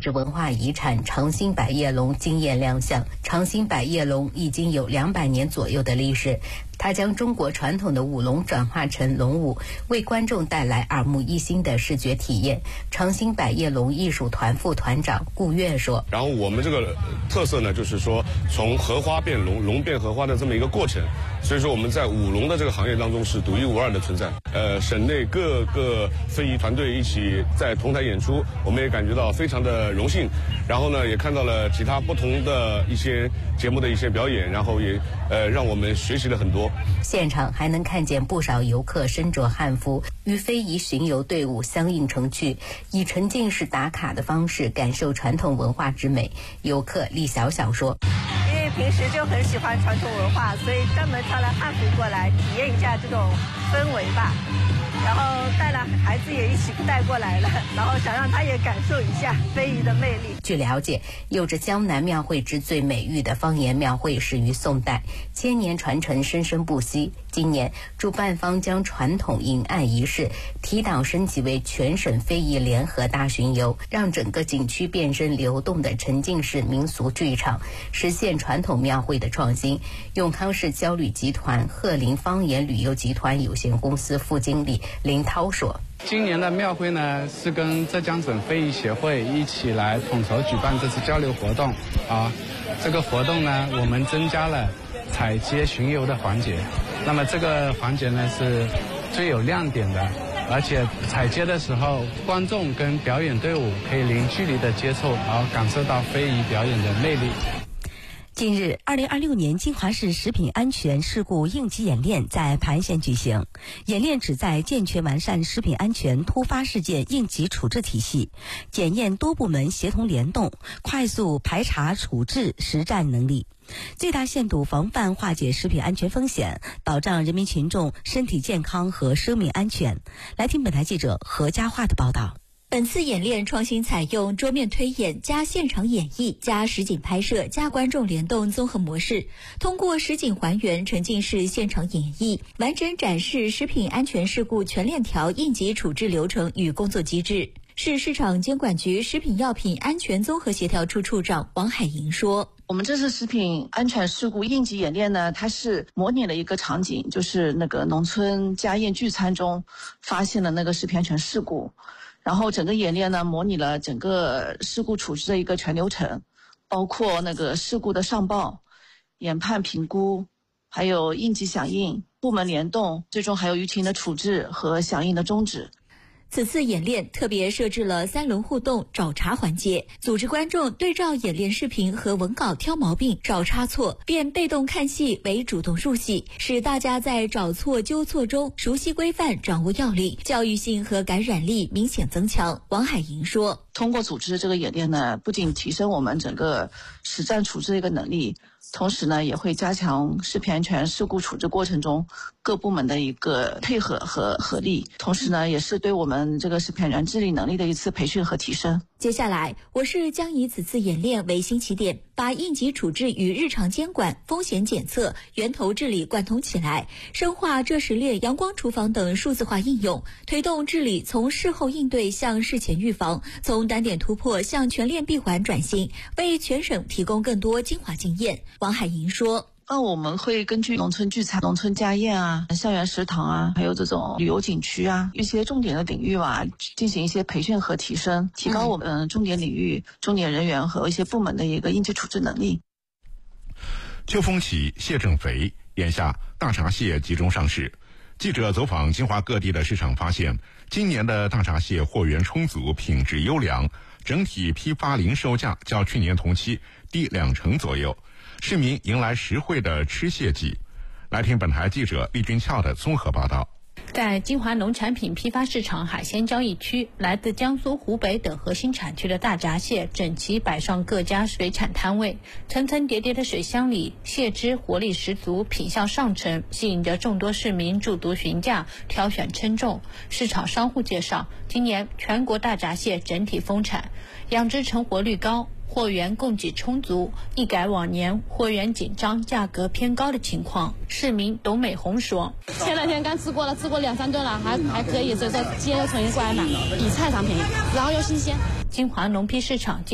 质文化遗产长兴百叶龙惊艳亮相。长兴百叶龙已经有200年左右的历史，它将中国传统的舞龙转化成龙舞，为观众带来耳目一新的视觉体验。长兴百叶龙艺术团副团长顾月说：“ 然后我们这个特色呢，就是说从荷花变龙，龙变荷花的这么一个过程。所以说我们在舞龙的这个行业当中是独一无二的存在。省内各个非遗团队一起在同台演出，我们也感觉到非常的荣幸。然后呢，也看到了其他不同的一些节目的一些表演，然后也让我们学习了很多。 现场还能看见不少游客身着汉服，与非遗巡游队伍相映成趣，以沉浸式打卡的方式感受传统文化之美。游客李小小说：“ 因为平时就很喜欢传统文化，所以专门穿了汉服过来体验一下这种氛围吧。然后带了孩子也一起带过来了，然后想让他也感受一下非遗的魅力。” 据了解，有着江南庙会之最美誉的方言庙会始于宋代，千年传承生生不息。今年主办方将传统迎爱仪式提档升级为全省非遗联合大巡游，让整个景区变身流动的沉浸式民俗剧场，实现传统庙会的创新。永康市交旅集团鹤林方言旅游集团有限公司副经理林涛说：“ 今年的庙会呢，是跟浙江省非遗协会一起来统筹举办这次交流活动啊。这个活动呢，我们增加了采街巡游的环节。那么这个环节呢是最有亮点的，而且采街的时候，观众跟表演队伍可以零距离的接触，然后感受到非遗表演的魅力。” 近日，2026年金华市食品安全事故应急演练在盘县举行。演练旨在健全完善食品安全突发事件应急处置体系，检验多部门协同联动、快速排查处置实战能力，最大限度防范化解食品安全风险，保障人民群众身体健康和生命安全。来听本台记者何佳桦的报道。 本次演练创新采用桌面推演加现场演绎加实景拍摄加观众联动综合模式，通过实景还原沉浸式现场演绎，完整展示食品安全事故全链条应急处置流程与工作机制。市市场监管局食品药品安全综合协调处处长王海莹说：“ 我们这次食品安全事故应急演练呢，它是模拟了一个场景，就是那个农村家宴聚餐中发现了那个食品安全事故。然后整个演练呢，模拟了整个事故处置的一个全流程，包括那个事故的上报、研判评估，还有应急响应、部门联动，最终还有舆情的处置和响应的终止。” 此次演练特别设置了3轮互动找茬环节，组织观众对照演练视频和文稿挑毛病、找差错，变被动看戏为主动入戏，使大家在找错纠错中熟悉规范、掌握要领，教育性和感染力明显增强。王海莹说：“ 通过组织这个演练呢，不仅提升我们整个实战处置的一个能力，同时呢，也会加强食品安全事故处置过程中各部门的一个配合和合力，同时呢，也是对我们这个食品安全治理能力的一次培训和提升。” 接下来，我市将以此次演练为新起点，把应急处置与日常监管、风险检测、源头治理贯通起来，深化这10列阳光厨房等数字化应用，推动治理从事后应对向事前预防，从单点突破向全链闭环转型，为全省提供更多精华经验。王海莹说：“ 我们会根据农村聚餐、农村家宴啊、校园食堂啊，还有这种旅游景区啊，一些重点的领域吧，进行一些培训和提升，提高我们重点领域、重点人员和一些部门的一个应急处置能力。” 秋风起，蟹正肥，眼下大闸蟹集中上市。记者走访金华各地的市场发现，今年的大闸蟹货源充足，品质优良，整体批发零售价较去年同期低20%左右，市民迎来实惠的吃蟹季。来听本台记者厉君俏的综合报道。 在金华农产品批发市场海鲜交易区，来自江苏、湖北等核心产区的大闸蟹整齐摆上各家水产摊位，层层叠叠的水箱里，蟹汁活力十足，品相上乘，吸引着众多市民驻足询价、挑选称重。市场商户介绍，今年全国大闸蟹整体丰产，养殖成活率高，货源供给充足，一改往年货源紧张、价格偏高的情况。市民董美红说：“ 前2天刚吃过了2-3顿了，还可以，所以说今天又重新过来买，比菜场便宜，然后又新鲜。” 金华农批市场